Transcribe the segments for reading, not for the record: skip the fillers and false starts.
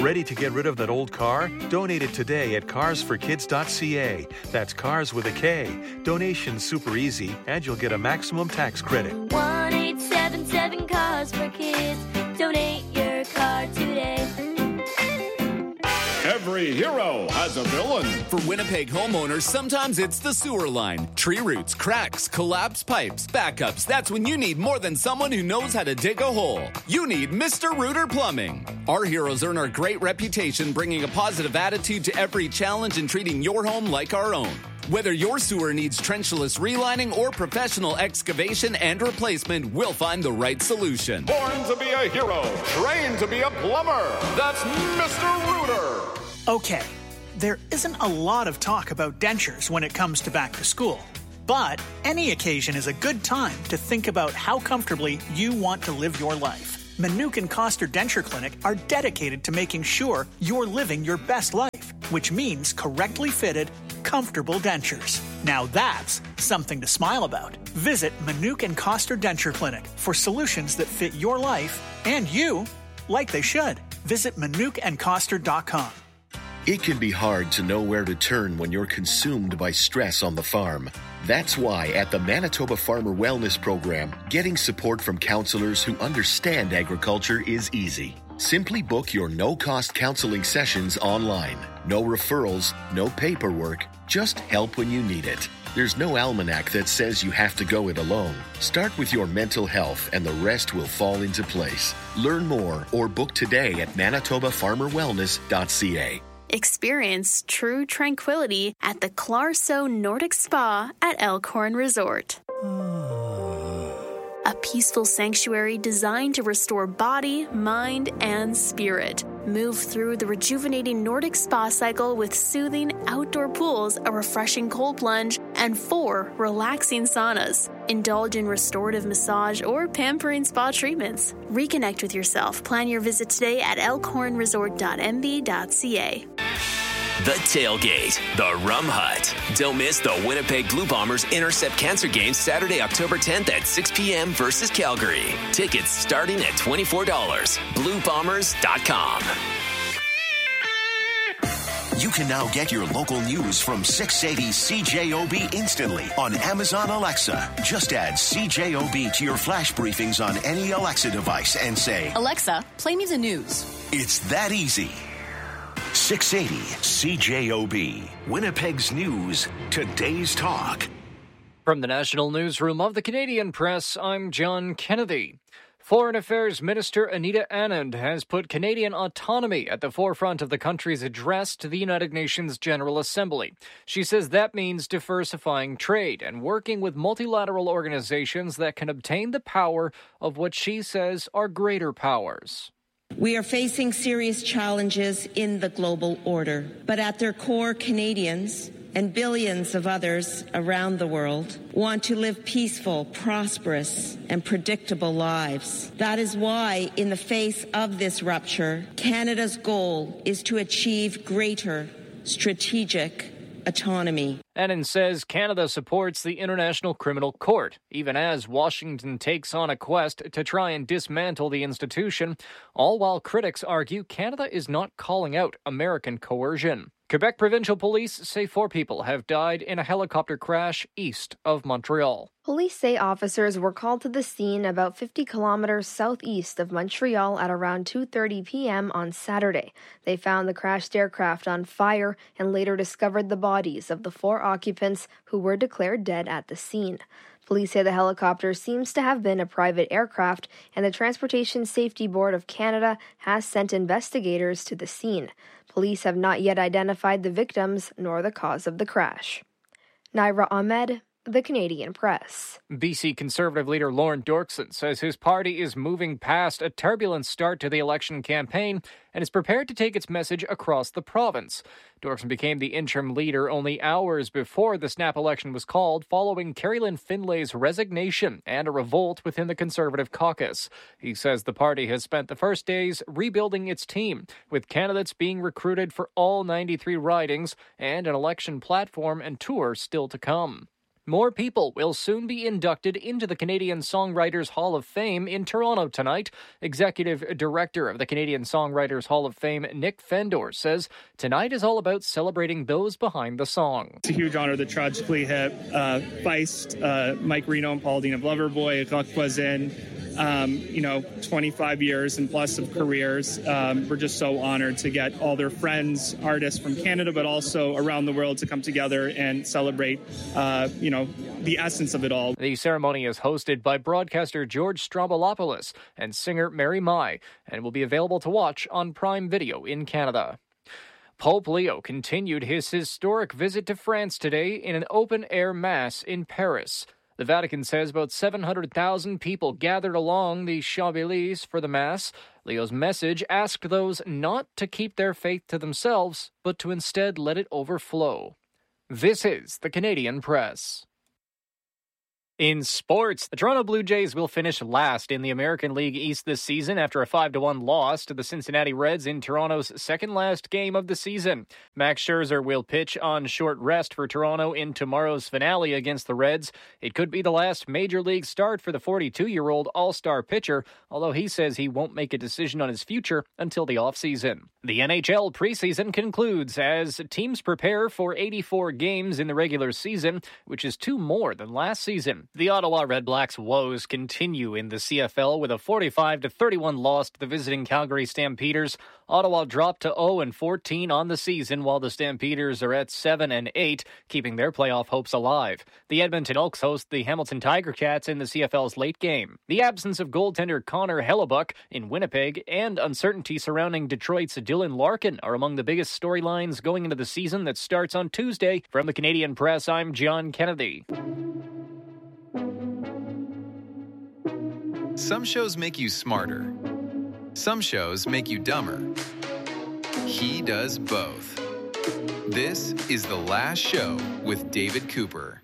Ready to get rid of that old car? Donate it today at carsforkids.ca. That's cars with a K. Donation's super easy, and you'll get a maximum tax credit. 1-877 Cars for Kids. Donate your car today. Every hero has a villain. For Winnipeg homeowners, sometimes it's the sewer line. Tree roots, cracks, collapsed pipes, backups. That's when you need more than someone who knows how to dig a hole. You need Mr. Rooter Plumbing. Our heroes earn our great reputation, bringing a positive attitude to every challenge and treating your home like our own. Whether your sewer needs trenchless relining or professional excavation and replacement, we'll find the right solution. Born to be a hero, trained to be a plumber. That's Mr. Rooter. Okay, there isn't a lot of talk about dentures when it comes to back to school. But any occasion is a good time to think about how comfortably you want to live your life. Manuke and Coster Denture Clinic are dedicated to making sure you're living your best life, which means correctly fitted, comfortable dentures. Now that's something to smile about. Visit Manuke and Coster Denture Clinic for solutions that fit your life and you like they should. Visit ManukeandCoster.com. It can be hard to know where to turn when you're consumed by stress on the farm. That's why at the Manitoba Farmer Wellness Program, getting support from counselors who understand agriculture is easy. Simply book your no-cost counseling sessions online. No referrals, no paperwork, just help when you need it. There's no almanac that says you have to go it alone. Start with your mental health and the rest will fall into place. Learn more or book today at manitobafarmerwellness.ca. Experience true tranquility at the Clarso Nordic Spa at Elkhorn Resort. A peaceful sanctuary designed to restore body, mind, and spirit. Move through the rejuvenating Nordic spa cycle with soothing outdoor pools, a refreshing cold plunge, and 4 relaxing saunas. Indulge in restorative massage or pampering spa treatments. Reconnect with yourself. Plan your visit today at elkhornresort.mb.ca. The Tailgate, the Rum Hut. Don't miss the Winnipeg Blue Bombers Intercept Cancer Game Saturday, October 10th at 6 p.m. versus Calgary. Tickets starting at $24. BlueBombers.com. You can now get your local news from 680 CJOB instantly on Amazon Alexa. Just add CJOB to your flash briefings on any Alexa device and say, Alexa, play me the news. It's that easy. 680 CJOB, Winnipeg's News, today's talk. From the National Newsroom of the Canadian Press, I'm John Kennedy. Foreign Affairs Minister Anita Anand has put Canadian autonomy at the forefront of the country's address to the United Nations General Assembly. She says that means diversifying trade and working with multilateral organizations that can obtain the power of what she says are greater powers. We are facing serious challenges in the global order, but at their core, Canadians and billions of others around the world want to live peaceful, prosperous, and predictable lives. That is why, in the face of this rupture, Canada's goal is to achieve greater strategic autonomy. Anand says Canada supports the International Criminal Court, even as Washington takes on a quest to try and dismantle the institution, all while critics argue Canada is not calling out American coercion. Quebec Provincial Police say 4 people have died in a helicopter crash east of Montreal. Police say officers were called to the scene about 50 kilometers southeast of Montreal at around 2:30 p.m. on Saturday. They found the crashed aircraft on fire and later discovered the bodies of the 4 occupants who were declared dead at the scene. Police say the helicopter seems to have been a private aircraft, and the Transportation Safety Board of Canada has sent investigators to the scene. Police have not yet identified the victims nor the cause of the crash. Naira Ahmed, The Canadian Press. BC Conservative leader Lorne Dorkson says his party is moving past a turbulent start to the election campaign and is prepared to take its message across the province. Dorkson became the interim leader only hours before the snap election was called, following Kerry-Lynn Findlay's resignation and a revolt within the Conservative caucus. He says the party has spent the first days rebuilding its team, with candidates being recruited for all 93 ridings and an election platform and tour still to come. More people will soon be inducted into the Canadian Songwriters Hall of Fame in Toronto tonight. Executive Director of the Canadian Songwriters Hall of Fame, Nick Fendor, says tonight is all about celebrating those behind the song. It's a huge honor that Tragically Hip, Feist, Mike Reno and Paul Dean of Loverboy, Rock Voisin, 25 years and plus of careers. We're just so honored to get all their friends, artists from Canada, but also around the world to come together and celebrate, the essence of it all. The ceremony is hosted by broadcaster George Stroumboulopoulos and singer Mary Mai, and will be available to watch on Prime Video in Canada. Pope Leo continued his historic visit to France today in an open-air mass in Paris. The Vatican says about 700,000 people gathered along the Champs-Élysées for the Mass. Leo's message asked those not to keep their faith to themselves, but to instead let it overflow. This is the Canadian Press. In sports, the Toronto Blue Jays will finish last in the American League East this season after a 5-1 loss to the Cincinnati Reds in Toronto's second-last game of the season. Max Scherzer will pitch on short rest for Toronto in tomorrow's finale against the Reds. It could be the last Major League start for the 42-year-old all-star pitcher, although he says he won't make a decision on his future until the offseason. The NHL preseason concludes as teams prepare for 84 games in the regular season, which is 2 more than last season. The Ottawa Redblacks' woes continue in the CFL with a 45-31 loss to the visiting Calgary Stampeders. Ottawa dropped to 0-14 on the season, while the Stampeders are at 7-8, keeping their playoff hopes alive. The Edmonton Oaks host the Hamilton Tiger Cats in the CFL's late game. The absence of goaltender Connor Hellebuck in Winnipeg and uncertainty surrounding Detroit's Dylan Larkin are among the biggest storylines going into the season that starts on Tuesday. From the Canadian Press, I'm John Kennedy. Some shows make you smarter. Some shows make you dumber. He does both. This is The Last Show with David Cooper.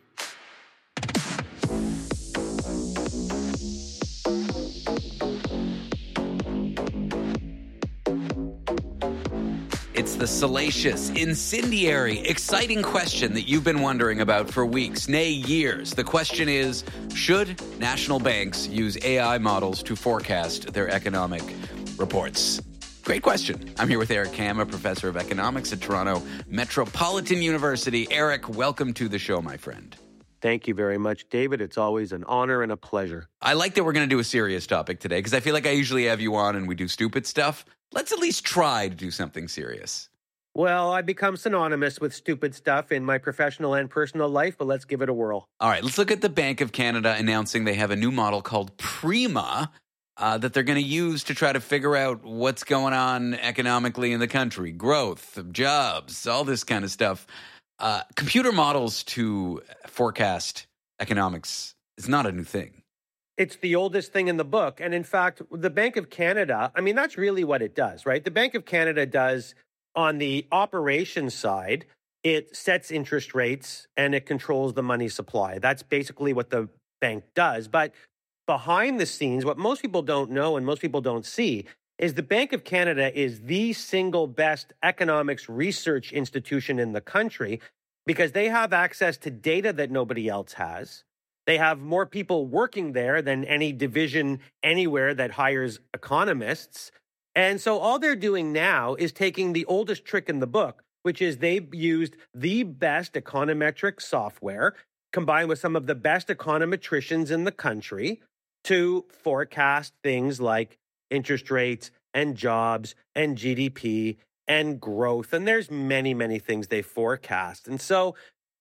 It's the salacious, incendiary, exciting question that you've been wondering about for weeks, nay years. The question is, should national banks use AI models to forecast their economic reports? Great question. I'm here with Eric Kam, a professor of economics at Toronto Metropolitan University. Eric, welcome to the show, my friend. Thank you very much, David. It's always an honor and a pleasure. I like that we're going to do a serious topic today because I feel like I usually have you on and we do stupid stuff. Let's at least try to do something serious. Well, I become synonymous with stupid stuff in my professional and personal life, but let's give it a whirl. All right, let's look at the Bank of Canada announcing they have a new model called Prima that they're going to use to try to figure out what's going on economically in the country, growth, jobs, all this kind of stuff. Computer models to forecast economics is not a new thing. It's the oldest thing in the book. And in fact, the Bank of Canada, I mean, that's really what it does, right? The Bank of Canada does, on the operations side, it sets interest rates and it controls the money supply. That's basically what the bank does. But behind the scenes, what most people don't know and most people don't see is the Bank of Canada is the single best economics research institution in the country because they have access to data that nobody else has. They have more people working there than any division anywhere that hires economists. And so all they're doing now is taking the oldest trick in the book, which is they've used the best econometric software combined with some of the best econometricians in the country to forecast things like interest rates and jobs and GDP and growth. And there's many, many things they forecast. And so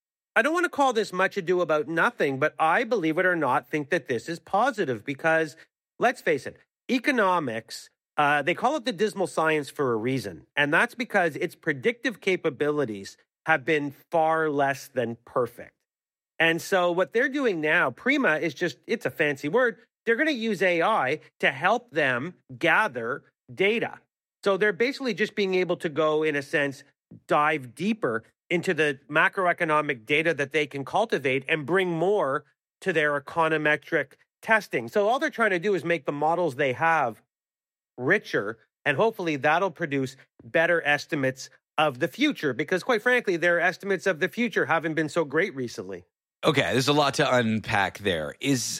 I don't want to call this much ado about nothing, but I, believe it or not, think that this is positive because, let's face it, economics, they call it the dismal science for a reason. And that's because its predictive capabilities have been far less than perfect. And so what they're doing now, Prima, is just, it's a fancy word. They're going to use AI to help them gather data. So they're basically just being able to go, in a sense, dive deeper into the macroeconomic data that they can cultivate and bring more to their econometric testing. So all they're trying to do is make the models they have richer, and hopefully that'll produce better estimates of the future, because quite frankly, their estimates of the future haven't been so great recently. Okay, there's a lot to unpack there.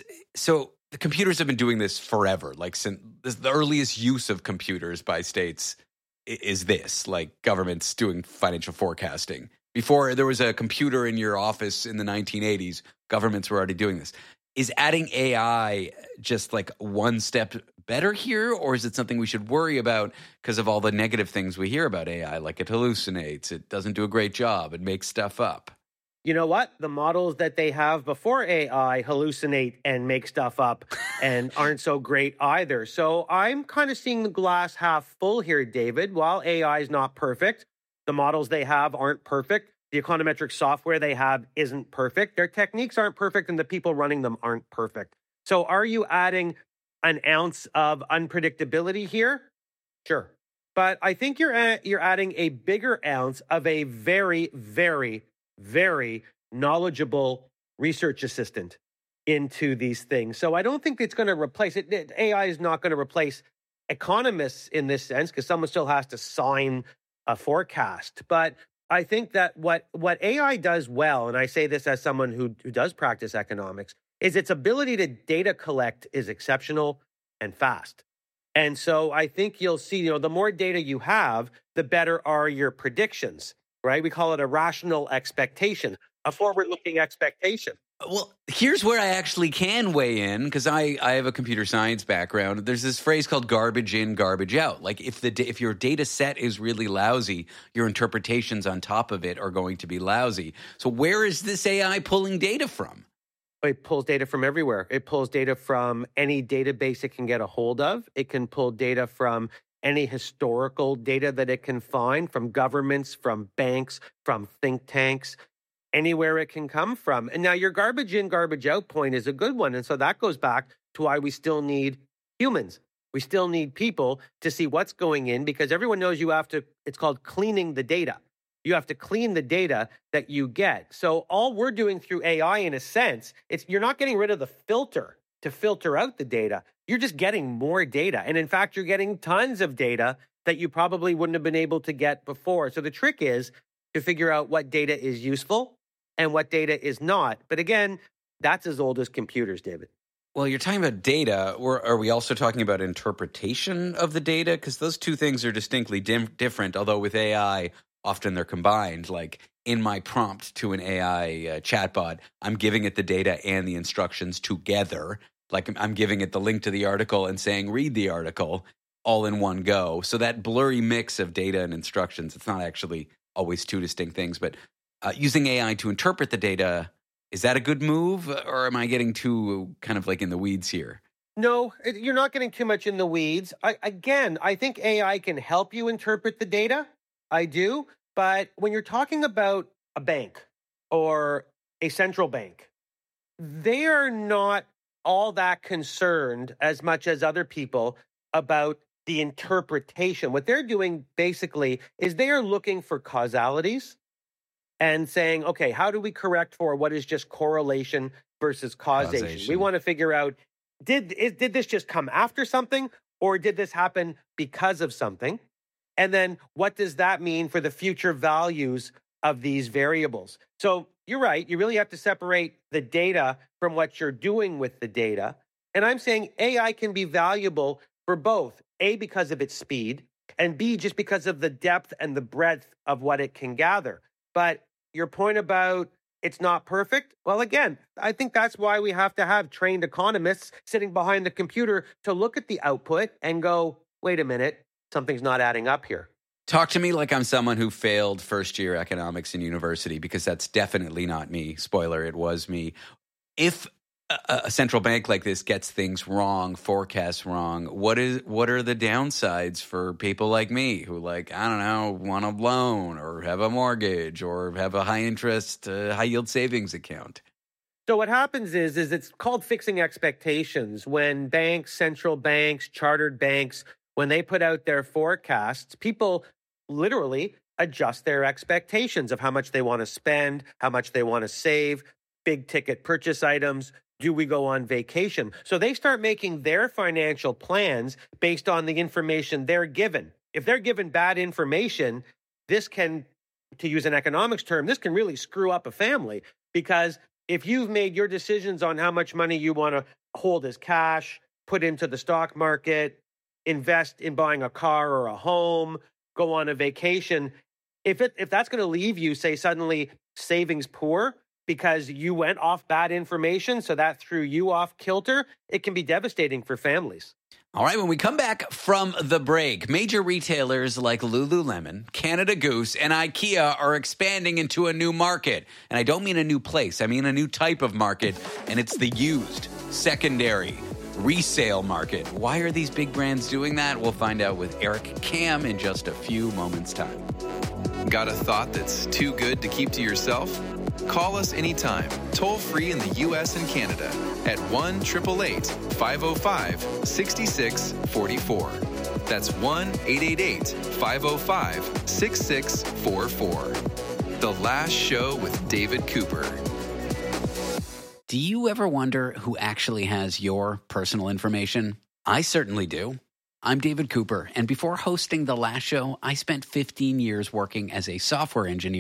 So the computers have been doing this forever. Like since the earliest use of computers by states is this, like governments doing financial forecasting. Before there was a computer in your office in the 1980s, governments were already doing this. Is adding AI just like one step better here, or is it something we should worry about because of all the negative things we hear about AI, like it hallucinates, it doesn't do a great job, it makes stuff up? You know what? The models that they have before AI hallucinate and make stuff up and aren't so great either. So I'm kind of seeing the glass half full here, David. While AI is not perfect, the models they have aren't perfect. The econometric software they have isn't perfect. Their techniques aren't perfect, and the people running them aren't perfect. So are you adding an ounce of unpredictability here? Sure. But I think you're adding a bigger ounce of a very, very, very knowledgeable research assistant into these things. So I don't think it's going to replace it. AI is not going to replace economists in this sense, because someone still has to sign a forecast. But I think that what AI does well, and I say this as someone who does practice economics, is its ability to data collect is exceptional and fast. And so I think you'll see, the more data you have, the better are your predictions, right? We call it a rational expectation, a forward-looking expectation. Well, here's where I actually can weigh in, because I have a computer science background. There's this phrase called garbage in, garbage out. Like if your data set is really lousy, your interpretations on top of it are going to be lousy. So where is this AI pulling data from? It pulls data from everywhere. It pulls data from any database it can get a hold of. It can pull data from any historical data that it can find, from governments, from banks, from think tanks, anywhere it can come from. And now your garbage in, garbage out point is a good one. And so that goes back to why we still need humans. We still need people to see what's going in, because everyone knows it's called cleaning the data. You have to clean the data that you get. So all we're doing through AI, in a sense, you're not getting rid of the filter to filter out the data. You're just getting more data. And in fact, you're getting tons of data that you probably wouldn't have been able to get before. So the trick is to figure out what data is useful and what data is not. But again, that's as old as computers, David. Well, you're talking about data, or are we also talking about interpretation of the data? Because those two things are distinctly different, although with AI, often they're combined. Like in my prompt to an AI chatbot, I'm giving it the data and the instructions together. Like I'm giving it the link to the article and saying, read the article all in one go. So that blurry mix of data and instructions, it's not actually always two distinct things. But using AI to interpret the data, is that a good move, or am I getting too kind of like in the weeds here? No, you're not getting too much in the weeds. I think AI can help you interpret the data. I do. But when you're talking about a bank or a central bank, they are not all that concerned as much as other people about the interpretation. What they're doing basically is they are looking for causalities and saying, okay, how do we correct for what is just correlation versus causation? We want to figure out, did this just come after something, or did this happen because of something? And then what does that mean for the future values of these variables? So you're right. You really have to separate the data from what you're doing with the data. And I'm saying AI can be valuable for both, A, because of its speed, and B, just because of the depth and the breadth of what it can gather. But your point about it's not perfect, well, again, I think that's why we have to have trained economists sitting behind the computer to look at the output and go, wait a minute, something's not adding up here. Talk to me like I'm someone who failed first-year economics in university, because that's definitely not me. Spoiler, it was me. If a central bank like this gets things wrong, forecasts wrong, what are the downsides for people like me who, like, I don't know, want a loan or have a mortgage or have a high-interest, high-yield savings account? So what happens is it's called fixing expectations. When banks, central banks, chartered banks, when they put out their forecasts, people literally adjust their expectations of how much they want to spend, how much they want to save, big ticket purchase items. Do we go on vacation? So they start making their financial plans based on the information they're given. If they're given bad information, this can, to use an economics term, this can really screw up a family, because if you've made your decisions on how much money you want to hold as cash, put into the stock market, invest in buying a car or a home, go on a vacation, if that's going to leave you, say, suddenly savings poor because you went off bad information, so that threw you off kilter, it can be devastating for families. All right, when we come back from the break, major retailers like Lululemon, Canada Goose, and IKEA are expanding into a new market. And I don't mean a new place. I mean a new type of market, and it's the used, secondary, resale market. Why are these big brands doing that? We'll find out with Eric Kam in just a few moments' time. Got a thought that's too good to keep to yourself? Call us anytime, toll free in the U.S. and Canada at 1-888-505-6644. That's 1-888-505-6644. The Last Show with David Cooper. Do you ever wonder who actually has your personal information? I certainly do. I'm David Cooper, and before hosting The Last Show, I spent 15 years working as a software engineer